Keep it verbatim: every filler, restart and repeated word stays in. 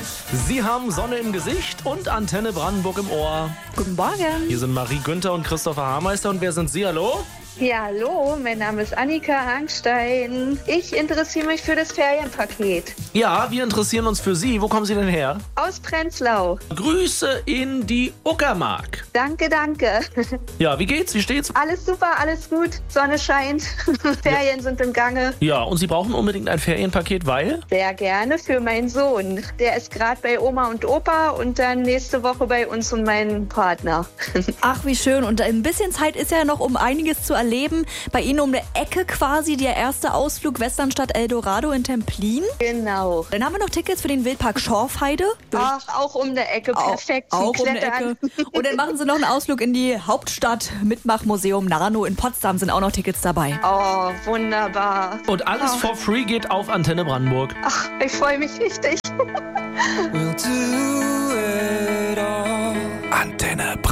Sie haben Sonne im Gesicht und Antenne Brandenburg im Ohr. Guten Morgen. Hier sind Marie Günther und Christopher Hameister. Und wer sind Sie? Hallo? Ja, hallo, mein Name ist Annika Arnstein. Ich interessiere mich für das Ferienpaket. Ja, wir interessieren uns für Sie. Wo kommen Sie denn her? Aus Prenzlau. Grüße in die Uckermark. Danke, danke. Ja, wie geht's? Wie steht's? Alles super, alles gut. Sonne scheint. Ferien sind im Gange. Ja, und Sie brauchen unbedingt ein Ferienpaket, weil? Sehr gerne für meinen Sohn. Der ist gerade bei Oma und Opa und dann nächste Woche bei uns und meinem Partner. Ach, wie schön. Und ein bisschen Zeit ist ja noch, um einiges zu erleben. Bei Ihnen um die Ecke quasi der erste Ausflug Westernstadt Eldorado in Templin. Genau. Dann haben wir noch Tickets für den Wildpark Schorfheide. Ach, auch um der Ecke. Perfekt Auch, zum auch um die Klettern. Ecke. Und dann machen Sie noch einen Ausflug in die Hauptstadt. Mitmachmuseum Narno in Potsdam sind auch noch Tickets dabei. Oh, wunderbar. Und alles Oh. for free geht auf Antenne Brandenburg. Ach, ich freue mich richtig. We'll do it all. Antenne